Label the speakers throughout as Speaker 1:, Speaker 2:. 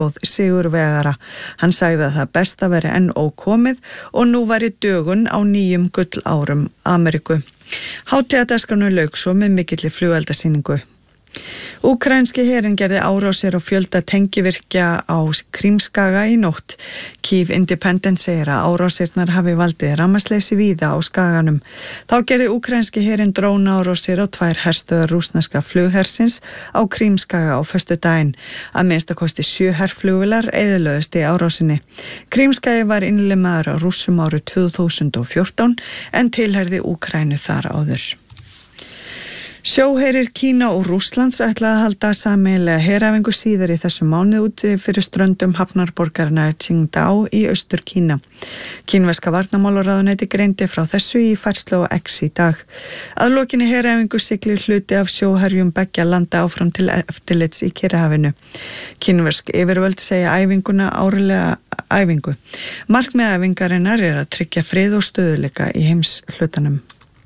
Speaker 1: sigurvegara. Hann sagði að það besta veri enn ókomið og nú væri dögun á nýjum gullárum Ameríku. Hátíðardagskránni lauk svo með mikilli flugeldasýningu. Úkraínski herinn gerði árásir á fjölda tengivirkja á Krímskaga í nótt. Kyiv Independent segir að árásirnar hafi valdið rafmagnsleysi víða á skaganum. Þá gerði úkraínski herinn drónaárásir á 2 herstöðvar rússneska flughersins á Krímskaga á föstudaginn. Að minnstakosti 7 herflugvélar eyðilögðust í árásinni. Krímskagi var innlimaður á Rússum árið 2014 en tilheyrði Úkraínu þar áður. Sjóherir Kína og Rússlands ætla að halda sameiginlega heræfingu síðar í þessum mánuði út fyrir ströndum hafnarborgarinnar Qingdao í austur Kína. Kínverska varnarmálaráðuneyti greindi frá þessu í færslu á X í dag. Að lokinni heræfingu siglir hluti af sjóherjum beggja landa áfram til eftirlits í Kyrrahafinu. Kínversk yfirvöld segja æfinguna árlega æfingu. Markmið æfingarinnar er að tryggja frið og stöðuleika í heimshlutanum.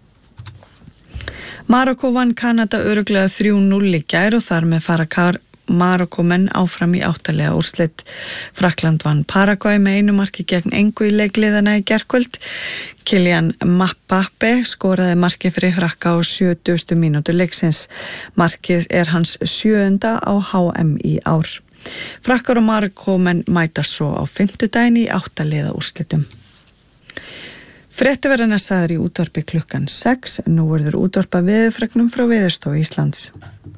Speaker 1: Marokkó vann Kanada örugglega 3-0 í gær og þar með fara Marokkómenn áfram í 8-liða úrslit. Frakkland vann Paragvæ með 1 marki gegn engu í leikliðana í gærkvöld. Kylian Mbappé skoraði marki fyrir Frakka á 70. mínútu leiksins. Markið er hans 7. á HM í ár. Frakkar og Marokkómenn mæta svo á 5. í 8-liða úrslitum. Frétti verðan að sagður í útvarpi klukkan 6, nú verður útvarpa veðurfregnum frá Veðurstofu Íslands.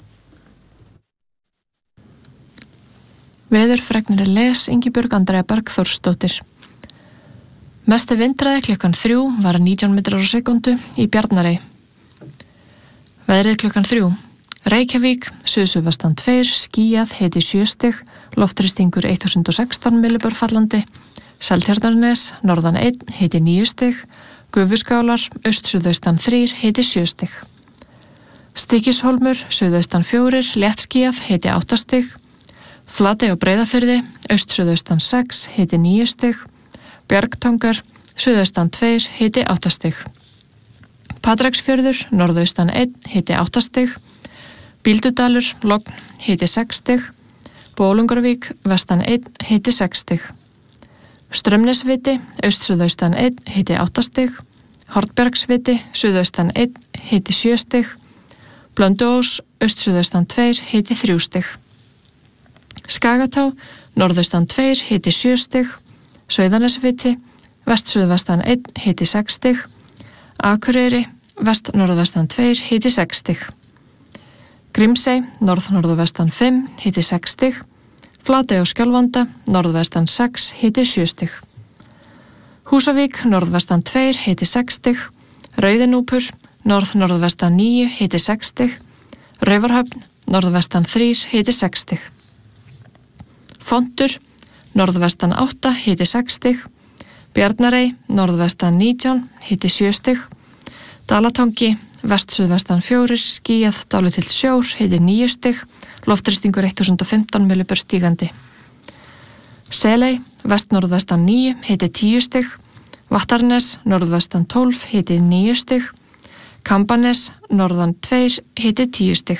Speaker 2: Veðurfregnir Ingibjörg Andrea Bergþórsdóttir. Mesti vindhraði klukkan 3 var 19 metrar á sekundu í Bjarnarey. Veðrið klukkan 3. Reykjavík, suðvestan 2, skýjað, hiti 7 stig, loftþrýstingur 1016 millibör fallandi. Seltjarnarnes, norðan 1, hiti 9 stig, Gufuskálar, aust-suðaustan 3, hiti 7 stig. Stykkishólmur, suðaustan 4, léttskýjað, hiti 8 stig, Flatey og Breiðafirði, aust-suðaustan 6, hiti 9 stig, Bjargtangar, suðaustan 2, hiti 8 stig. Patreksfjörður, norðaustan 1, hiti 8 stig, Bíldudalur, logn, hiti 6 stig, Bolungarvík, vestan 1, hiti 6 stig. Strömnesviti, aust-suðaustan 1, hiti 8 stig, Hornbergsviti, suðaustan 1, hiti 7 stig, Blönduós, aust-suðaustan 2, hiti 3 stig. Skagatá, norðaustan 2, hiti 7 stig, Sauðanesviti, vest-suðvestan 1, hiti 6 stig, Akureyri, vest-norðvestan 2, hiti 6 stig. Grímsey, norð-norðvestan 5, hiti 6 stig, Flatey og Skjálfanda, norðvestan 6, hiti 7 stig. Húsavík, norðvestan 2, hiti 6 stig. Rauðinúpur, norð-norðvestan 9, hiti 6 stig. Raufarhöfn, norðvestan 3, hiti 6 stig. Fontur, norðvestan 8, hiti 6 stig. Bjarnarey, norðvestan 19, hiti 7 stig. Dalatangi, vest-suðvestan 4, skýjað, dálítill sjór, hiti 9 stig. Loftþrýstingur 1015 millibör stígandi. Seley, vest-norðvestan 9, hiti 10 stig. Vattarnes, norðvestan 12, hiti 9 stig. Kambanes, norðan 2, hiti 10 stig.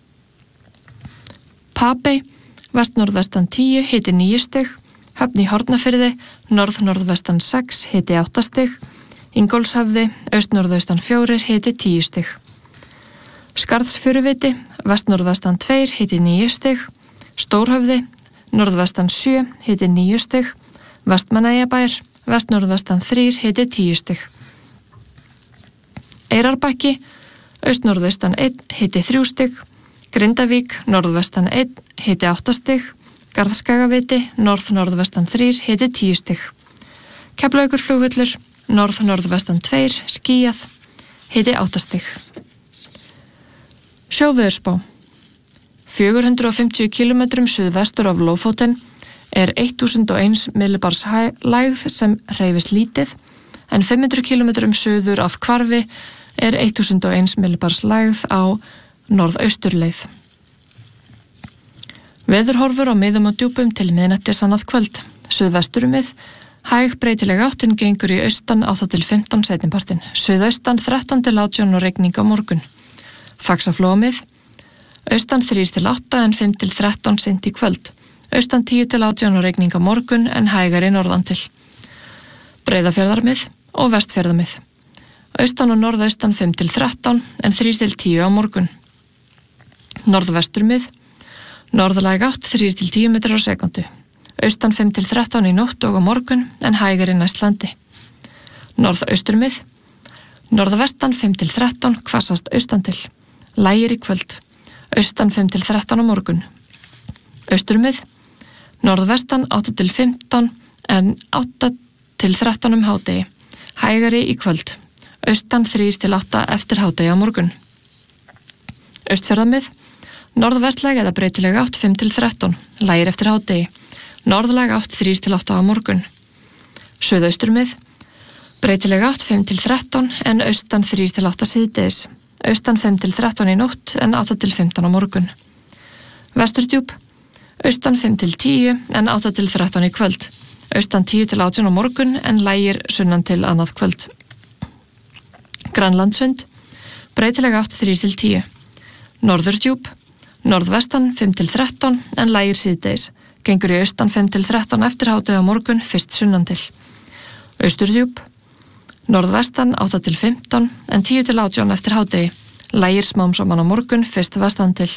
Speaker 2: Papey, vest-norðvestan 10, hiti 9 stig. Höfn í Hornafirði, norð-norðvestan 6, hiti 8 stig. Ingólfshöfði, aust-norðaustan 4, hiti 10 stig. Skarðsfjöruviti, vest-norðvestan 2, hiti 9 stig. Stórhöfði, norðvestan 7, hiti 9 stig. Vestmannaeyjabær, vest-norðvestan 3, hiti 10 stig. Eyrarbakki, aust-norðaustan 1, hiti 3 stig. Grindavík, norðvestan 1, hiti 8 stig. Garðskagaviti, norð-norðvestan 3, hiti 10 stig. Keflavíkurflugvöllur, norð-norðvestan 2, skýjað, hiti 8 stig. Sjóveðurspá. 450 km suðvestur af Lófóten er 1001 millibars lægð sem hreyfist lítið, en 500 km suður af Hvarfi er 1001 millibars lægð á norðausturleið. Veðurhorfur á miðum og djúpum til miðnættis annað kvöld. Suðvesturumið, hæg breytileg áttin gengur í austan 8-15 seinnipartinn. Suðaustan 13-18 og regning á morgun. Faxaflóamið, austan 3-8 en 5-13 seint í kvöld. austan 10-18 og rigning á morgun en hægari norðan til. Breiðafjarðarmið og Vestfjarðarmið. Austan og norðaustan 5-13 en 3-10 á morgun. Norðvesturmið, norðlæg átt 3-10 metrar á sekundu. Austan 5-13 í nótt og á morgun en hægari næst landi. Norðausturmið, norðvestan 5-13, hvassast austan til. Lægir í kvöld. Austan 5-13 á morgun. Austurmið, norðvestan 8-15 en 8-13 hádegi. Hægari í kvöld. Austan 3-8 eftir hádegi á morgun. Austfjarðarmið, norðvestlæg eða breytileg átt 5-13, lægir eftir hádegi. Norðlæg átt 3-8 á morgun. Suðausturmið, breytileg átt 5-13 en austan 3-8 síðdegis. Austan 5-13 í nótt en 8-15 á morgun. Vesturdjúp, austan 5-10 en 8-13 í kvöld. Austan 10-18 á morgun en lægir sunnan til annað kvöld. Grænlandssund, breytileg átt 3-10. Norðurdjúp, norðvestan 5-13 en lægir síðdegis. Gengur í austan 5-13 eftir hádegi á morgun, fyrst sunnan til. Austurdjúp, norðvestan 8-15 en 10-18 eftir hádegi. Lægir smám saman á morgun, fyrst vestan til.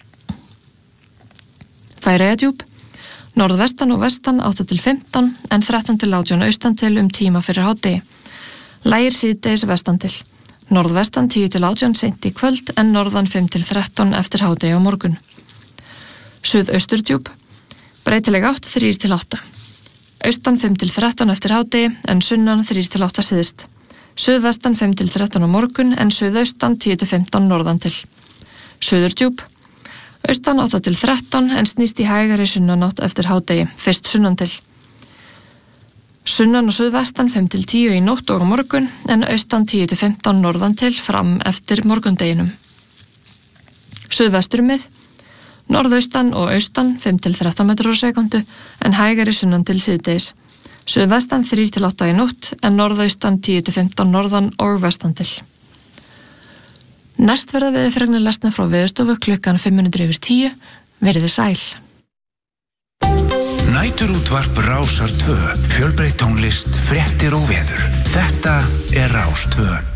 Speaker 2: Færeyjadjúp, norðvestan og vestan 8-15 en 13-18 austan til tíma fyrir hádegi. Lægir síðdegis vestan til. Norðvestan 10-18 seint í kvöld en norðan 5-13 eftir hádegi á morgun. Suðausturdjúp, breytileg átt 3-8. Austan 5-13 eftir hádegi en sunnan 3-8 síðst. Suðvestan 5-13 á morgun en suðaustan 10-15 norðan til. Suðurdjúp, austan 8-13 en snýst í hægari sunnanátt eftir hádegi, fyrst sunnan til. Sunnan og suðvestan 5-10 í nótt og á morgun en austan 10-15 norðan til fram eftir morgundeginum. Suðvesturmið, norðaustan og austan 5-13 metrar á sekundu en hægari sunnan til síðdegis. Suðvestan 3-8 í nótt en norðaustan 10-15 norðan og vestan til. Næst verða veðurfregnir lesnar frá Veðurstofu klukkan 5:10. Verið þið sæl.
Speaker 3: Næturútvarp Rásar 2, fjölbreytt tónlist, fréttir og veður. Þetta er Rás 2.